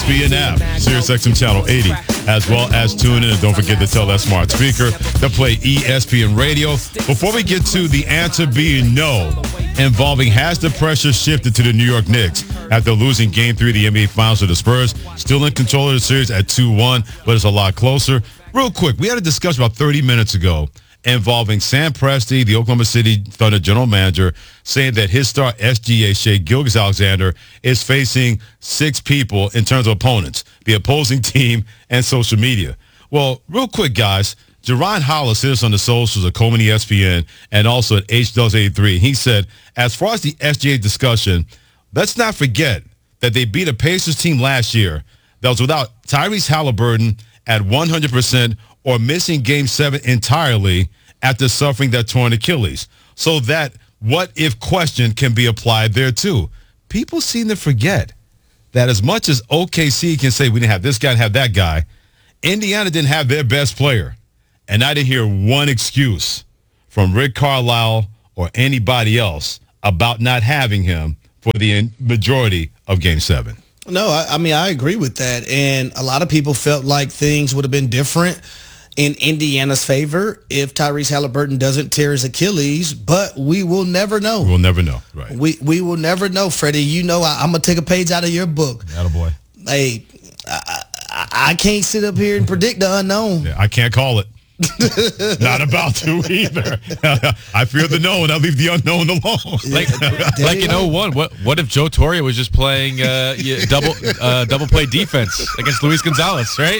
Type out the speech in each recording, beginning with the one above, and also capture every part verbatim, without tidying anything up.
S P N app, SiriusXM Channel eighty, as well as tune in. And don't forget to tell that smart speaker to play E S P N Radio. Before we get to the answer being no, involving has the pressure shifted to the New York Knicks after losing Game three of the N B A Finals to the Spurs. Still in control of the series at two one, but it's a lot closer. Real quick, we had a discussion about thirty minutes ago involving Sam Presti, the Oklahoma City Thunder general manager, saying that his star S G A, Shai Gilgeous-Alexander, is facing six people in terms of opponents, the opposing team and social media. Well, real quick, guys, Jerron Hollis hit us on the socials of Coleman E S P N and also at H Dubs eighty-three. He said, as far as the S G A discussion, let's not forget that they beat a Pacers team last year that was without Tyrese Halliburton at one hundred percent or missing Game seven entirely after suffering that torn Achilles. So that what-if question can be applied there, too. People seem to forget that as much as O K C can say we didn't have this guy and have that guy, Indiana didn't have their best player. And I didn't hear one excuse from Rick Carlisle or anybody else about not having him for the majority of Game seven. No, I, I mean, I agree with that. And a lot of people felt like things would have been different in Indiana's favor if Tyrese Halliburton doesn't tear his Achilles, but we will never know. We'll never know, right. We we will never know, Freddie. You know, I, I'm going to take a page out of your book. Attaboy. Hey, I, I, I can't sit up here and predict the unknown. Yeah, I can't call it. Not about to either. I fear the known. I leave the unknown alone. Like, like you know what? What what if Joe Torre was just playing uh, yeah, double uh, double play defense against Luis Gonzalez, right?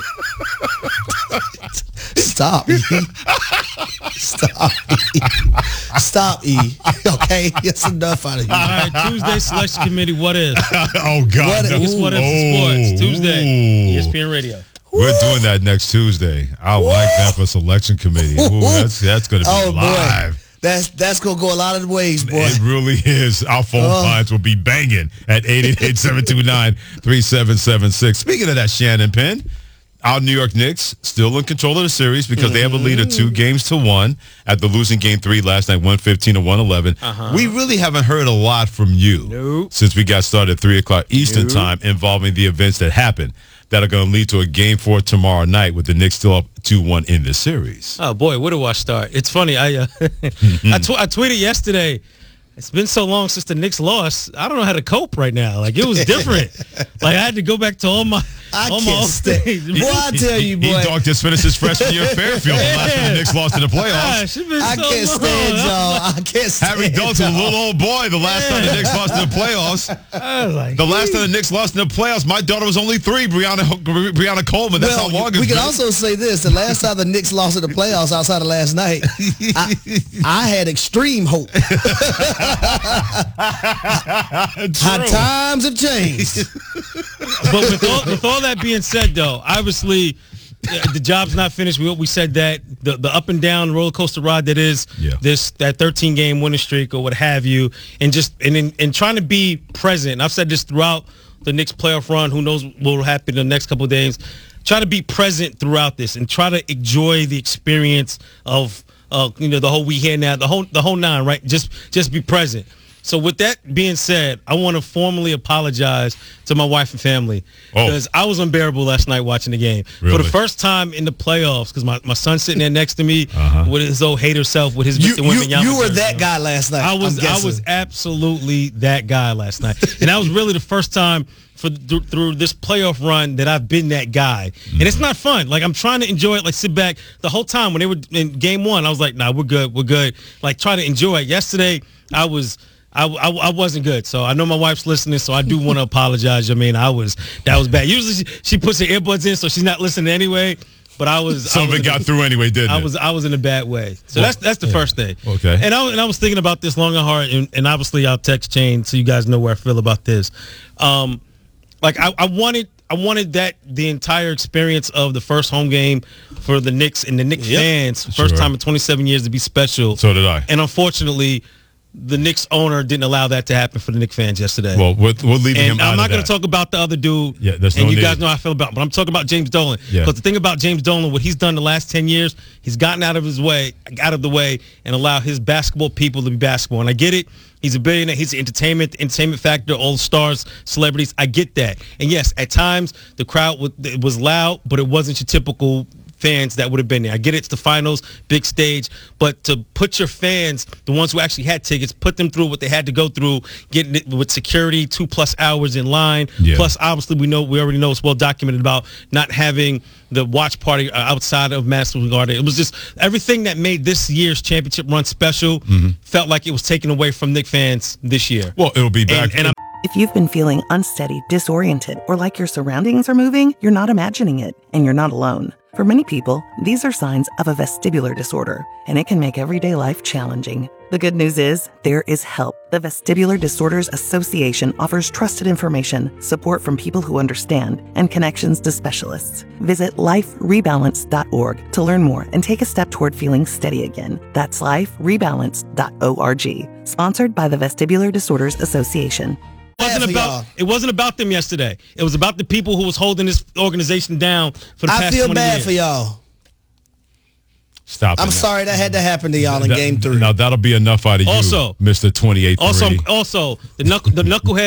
Stop. E. Stop. E. Stop. E. Okay, it's enough out of you. All right, Tuesday selection committee. What if? Oh God! What no. It's what if oh, sports Tuesday. Ooh. E S P N Radio. We're doing that next Tuesday. I like that for selection committee. Ooh, that's that's going to be oh, live. Boy. That's that's going to go a lot of ways, boy. It really is. Our phone oh. lines will be banging at eight eight eight, seven two nine, three seven seven six. Speaking of that, Shannon Penn, our New York Knicks still in control of the series because mm-hmm. they have a lead of two games to one after losing game three last night, one fifteen to one eleven. Uh-huh. We really haven't heard a lot from you nope. since we got started at three o'clock Eastern nope. time involving the events that happened that are going to lead to a game four tomorrow night with the Knicks still up two one in this series. Oh, boy, where do I start? It's funny. I uh, I, tw- I tweeted yesterday, it's been so long since the Knicks lost. I don't know how to cope right now. Like, it was different. Like, I had to go back to all my I all can't my stand. Boy, I tell you, boy. He dog just finished his freshman year at Fairfield. The last time the Knicks lost in the playoffs. Gosh, it's been I so can't long. stand y'all. I can't stand Harry Dalton's a little old boy the last time the Knicks lost in the playoffs. I was like, The last time the Knicks lost in the playoffs, my daughter was only three, Brianna Brianna Coleman. That's well, how long it's we can been. also say this. The last time the Knicks lost in the playoffs outside of last night, I, I had extreme hope. How times have changed. but with all, with all that being said, though, obviously the job's not finished. We we said that the the up and down roller coaster ride that is yeah. this that thirteen game winning streak or what have you, and just and in, and trying to be present. And I've said this throughout the Knicks playoff run. Who knows what will happen in the next couple of days? Try to be present throughout this and try to enjoy the experience of uh, you know the whole we here now the whole the whole nine. Right? Just just be present. So with that being said, I want to formally apologize to my wife and family because oh. I was unbearable last night watching the game. Really? For the first time in the playoffs, because my, my son's sitting there next to me uh-huh. with his old hater self with his You, Victor you, Wembanyama. you were that guy last night. I was I was absolutely that guy last night. And that was really the first time for th- through this playoff run that I've been that guy. Mm-hmm. And it's not fun. Like, I'm trying to enjoy it, like sit back. The whole time when they were in game one, I was like, nah, we're good, we're good. Like, try to enjoy it. Yesterday, I was... I, I, I wasn't good, so I know my wife's listening, so I do want to apologize. I mean, I was that was bad. Usually she, she puts her earbuds in, so she's not listening anyway. But I was some I of it got a, through anyway, didn't I it? was I was in a bad way. So well, that's that's the yeah. first thing. Okay. And I and I was thinking about this long and hard, and, and obviously I'll text chain so you guys know where I feel about this. Um, like I, I wanted. I wanted that the entire experience of the first home game for the Knicks and the Knicks yep. fans, first sure. time in twenty-seven years, to be special. So did I. And unfortunately, the Knicks owner didn't allow that to happen for the Knicks fans yesterday. Well, we're, we're leaving and him out I'm not going to talk about the other dude. Yeah, there's and no you need. guys know how I feel about. But I'm talking about James Dolan. Yeah. Because the thing about James Dolan, what he's done the last ten years, he's gotten out of his way, out of the way, and allowed his basketball people to be basketball. And I get it. He's a billionaire. He's an entertainment, entertainment factor, all stars, celebrities. I get that. And yes, at times the crowd was, it was loud, but it wasn't your typical fans that would have been there. I get it, it's the finals, big stage, but to put your fans, the ones who actually had tickets, put them through what they had to go through, getting it with security, two plus hours in line. Yeah. Plus, obviously, we know we already know it's well documented about not having the watch party outside of Madison Square Garden. It was just everything that made this year's championship run special. Mm-hmm. Felt like it was taken away from Knicks fans this year. Well, it'll be back. And, and I'm If you've been feeling unsteady, disoriented, or like your surroundings are moving, you're not imagining it, and you're not alone. For many people, these are signs of a vestibular disorder, and it can make everyday life challenging. The good news is, there is help. The Vestibular Disorders Association offers trusted information, support from people who understand, and connections to specialists. Visit life rebalance dot org to learn more and take a step toward feeling steady again. That's life rebalance dot org. Sponsored by the Vestibular Disorders Association. It wasn't Bad for about y'all. it wasn't about them yesterday. It was about the people who was holding this organization down for the I past feel twenty bad years. for y'all. Stop it I'm now. sorry that had to happen to y'all in That- game three. Now, that'll be enough out of you, Also- Mister twenty-eight three. Also, also the knuckle, the knucklehead.